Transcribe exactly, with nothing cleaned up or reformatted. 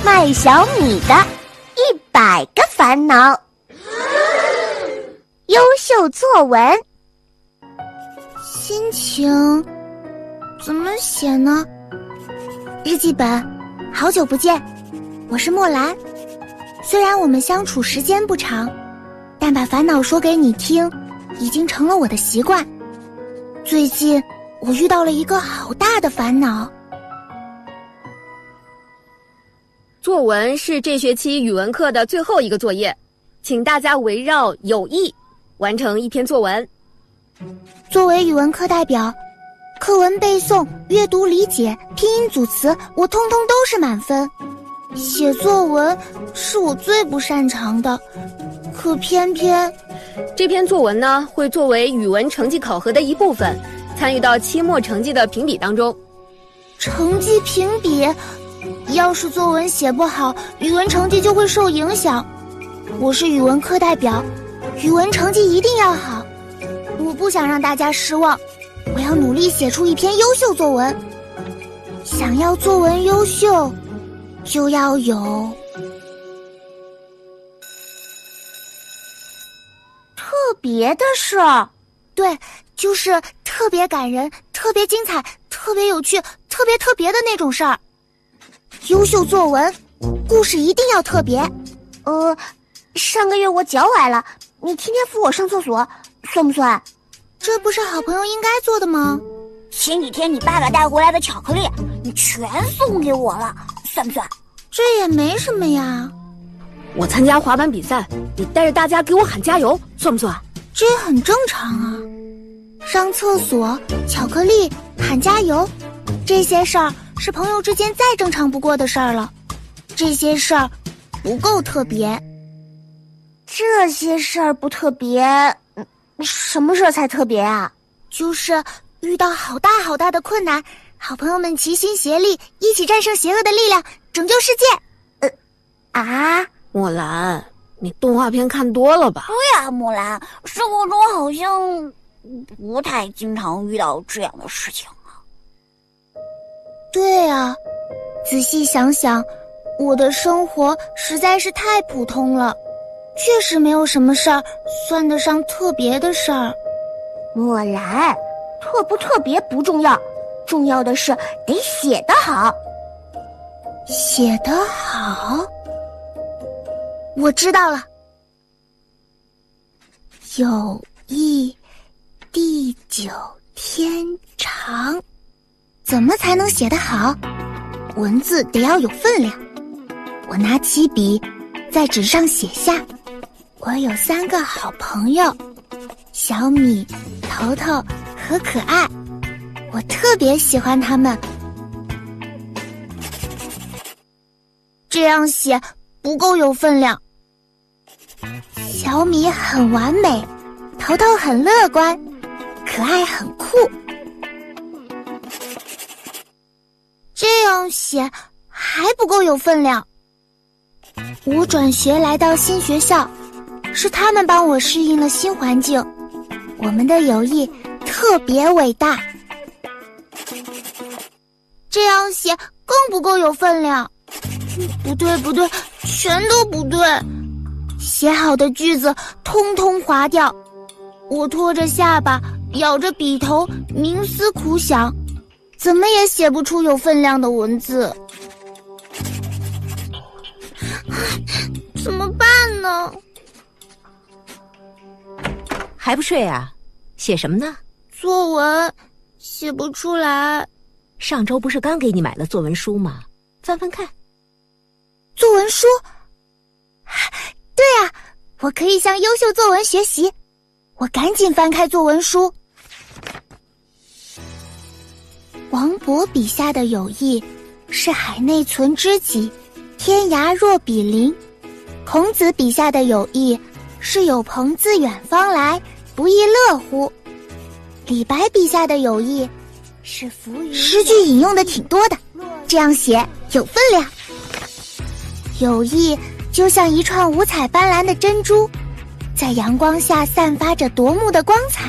麦小米的一百个烦恼。优秀作文。 心情怎么写呢？日记本，好久不见，我是莫兰。虽然我们相处时间不长，但把烦恼说给你听，已经成了我的习惯。最近我遇到了一个好大的烦恼。 作文是这学期语文课的最后一个作业，请大家围绕友谊完成一篇作文。 作为语文课代表，课文背诵、阅读理解、拼音组词，我通通都是满分。写作文是我最不擅长的，可偏偏这篇作文呢，会作为语文成绩考核的一部分，参与到期末成绩的评比当中。 成绩评比，要是作文写不好，语文成绩就会受影响。我是语文课代表，语文成绩一定要好。我不想让大家失望，我要努力写出一篇优秀作文。想要作文优秀，就要有特别的事儿。 对，就是特别感人、特别精彩、特别有趣、特别特别的那种事儿。优秀作文，故事一定要特别。 呃，上个月我脚崴了，你天天扶我上厕所，算不算？ 这不是好朋友应该做的吗？ 前几天你爸爸带回来的巧克力，你全送给我了，算不算？ 这也没什么呀。 我参加滑板比赛，你带着大家给我喊加油，算不算？ 这也很正常啊。上厕所、巧克力、喊加油，这些事儿是朋友之间再正常不过的事儿了。这些事儿不够特别。 这些事儿不特别，什么事儿才特别啊？ 就是遇到好大好大的困难，好朋友们齐心协力，一起战胜邪恶的力量，拯救世界。 呃，啊， 莫兰，你动画片看多了吧？ 对啊，莫兰，生活中好像不太经常遇到这样的事情啊。 对啊，仔细想想，我的生活实在是太普通了，确实没有什么事儿算得上特别的事儿。 莫兰，特不特别不重要，重要的是得写得好。 写得好？我知道了。友谊地久天长，怎么才能写得好？文字得要有分量。我拿起笔，在纸上写下：我有三个好朋友，小米、头头和可爱，我特别喜欢他们。这样写不够有分量。小米很完美，头头很乐观，可爱很酷。这样写还不够有分量。我转学来到新学校，是他们帮我适应了新环境，我们的友谊特别伟大。这样写更不够有分量。不对不对，全都不对。写好的句子通通划掉。我拖着下巴，咬着笔头，冥思苦想，怎么也写不出有分量的文字。怎么办呢？ 还不睡啊？写什么呢？ 作文写不出来。 上周不是刚给你买了作文书吗？翻翻看。 作文书？对啊，我可以向优秀作文学习。我赶紧翻开作文书。王勃笔下的友谊是海内存知己，天涯若比邻。孔子笔下的友谊是有朋自远方来，不亦乐乎。李白笔下的友谊是浮于……诗句引用的挺多的，这样写有分量。友谊就像一串五彩斑斓的珍珠，在阳光下散发着夺目的光彩。